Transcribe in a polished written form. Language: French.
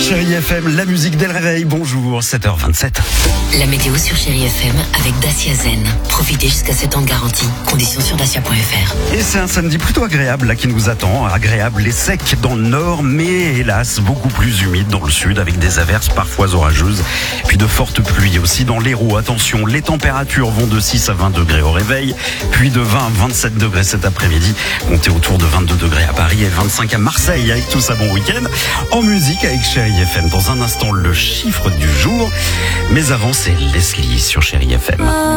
Chérie FM, la musique dès le réveil. Bonjour, 7h27. La météo sur Chérie FM avec Dacia Zen. Profitez jusqu'à 7 ans de garantie. Conditions sur dacia.fr. Et c'est un samedi plutôt agréable là qui nous attend. Agréable et sec dans le nord, mais hélas beaucoup plus humide dans le sud avec des averses parfois orageuses. Puis de fortes pluies aussi dans l'Hérault. Attention, les températures vont de 6 à 20 degrés au réveil, puis de 20 à 27 degrés cet après-midi. Comptez autour de 22 degrés à Paris et 25 à Marseille. Avec tout ça, bon week-end. En musique avec Chérie FM. Dans un instant, le chiffre du jour. Mais avant, c'est Leslie sur Chérie FM.